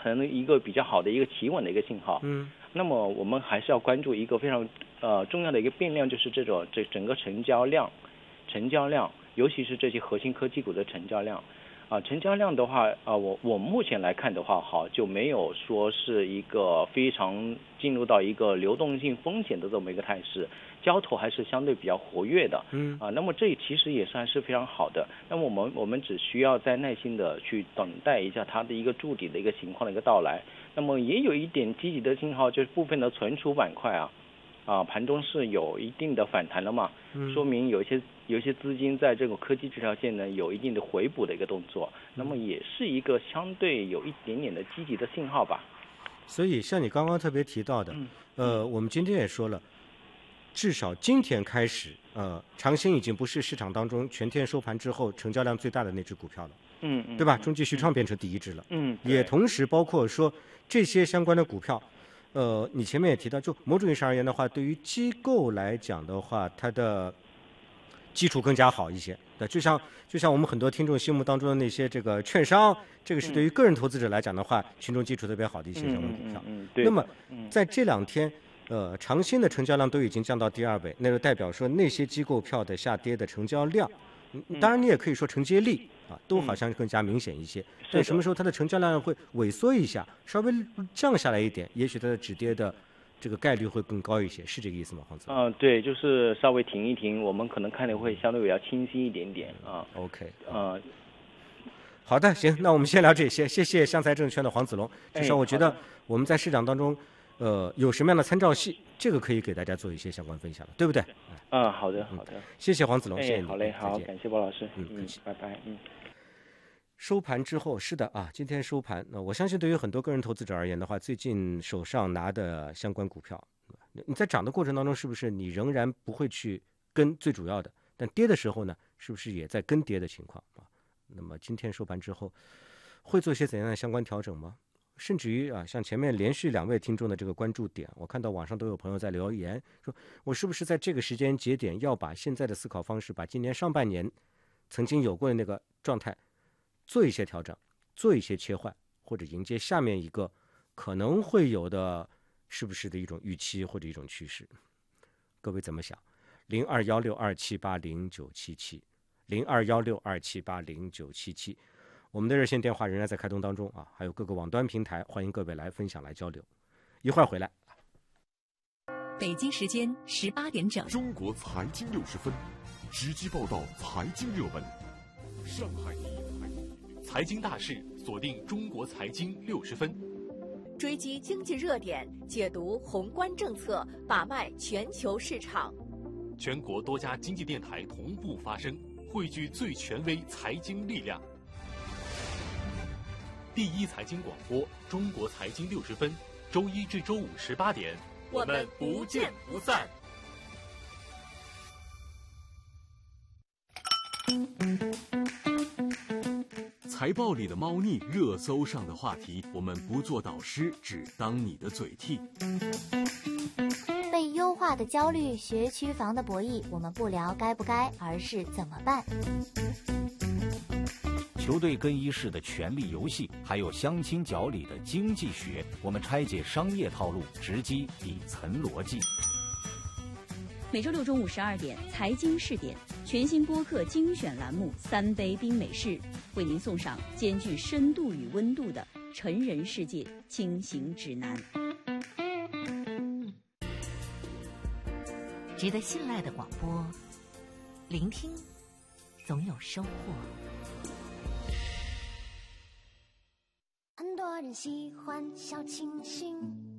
成一个比较好的一个企稳的一个信号。那么我们还是要关注一个非常重要的一个变量，就是这整个成交量，尤其是这些核心科技股的成交量。成交量的话，我目前来看的话，就没有说是一个非常进入到一个流动性风险的这么一个态势，交投还是相对比较活跃的。那么这其实也算是非常好的。那么我们只需要再耐心的去等待一下它的一个筑底的一个情况的一个到来。那么也有一点积极的信号，就是部分的存储板块盘中是有一定的反弹了嘛，说明有一些资金在这个科技这条线呢有一定的回补的一个动作，那么也是一个相对有一点点的积极的信号吧。 所以像你刚刚特别提到的，我们今天也说了，至少今天开始，长兴已经不是市场当中全天收盘之后成交量最大的那只股票了，对吧？中继续创变成第一只了，也同时包括说这些相关的股票。你前面也提到，就某种意义上而言的话，对于机构来讲的话，它的基础更加好一些。就像我们很多听众心目当中的那些这个券商，这个是对于个人投资者来讲的话，群众基础特别好的一些相关股票。那么在这2天，长兴的成交量都已经降到第2位，那就代表说那些机构票的下跌的成交量，当然你也可以说承接力都好像更加明显一些。但什么时候它的成交量会萎缩一下，稍微降下来一点，也许它的止跌的这个概率会更高一些，是这个意思吗，黄总？ 对，就是稍微停一停，我们可能看的会相对比较清晰一点点 OK，好的，行，那我们先聊这些，谢谢湘财证券的黄子龙。至少我觉得我们在市场当中，有什么样的参照系，这个可以给大家做一些相关分享了，对不对？ 好的， 谢谢黄子龙，谢谢你。 好嘞，好，感谢包老师，拜拜， 收盘之后，是的今天收盘，我相信对于很多个人投资者而言的话，最近手上拿的相关股票，你在涨的过程当中，是不是你仍然不会去跟最主要的？但跌的时候呢，是不是也在跟跌的情况那么今天收盘之后，会做些怎样的相关调整吗？甚至于像前面连续2位听众的这个关注点，我看到网上都有朋友在留言说，我是不是在这个时间节点要把现在的思考方式，把今年上半年曾经有过的那个状态做一些调整，做一些切换，或者迎接下面一个可能会有的是不是的一种预期或者一种趋势？各位怎么想？021627809770 021627809770，我们的热线电话仍然在开通当中还有各个网端平台，欢迎各位来分享来交流。一会儿回来。 北京时间18点整， 中国财经60分，直击报道财经热门。上海财经大事，锁定中国财经60分， 追击经济热点，解读宏观政策，把脉全球市场。 全国多家经济电台同步发声，汇聚最权威财经力量。第一财经广播，中国财经60分，周一至周五18点， 我们不见不散。 财报里的猫腻，热搜上的话题，我们不做导师，只当你的嘴替。 被优化的焦虑，学区房的博弈，我们不聊该不该，而是怎么办。 球队更衣室的权力游戏，还有相亲角里的经济学，我们拆解商业套路，直击底层逻辑。 每周六中午12点，财经试点全新播客精选栏目《3杯冰美式》，为您送上兼具深度与温度的成人世界轻行指南。 值得信赖的广播，聆听总有收获。 很多人喜欢小清新，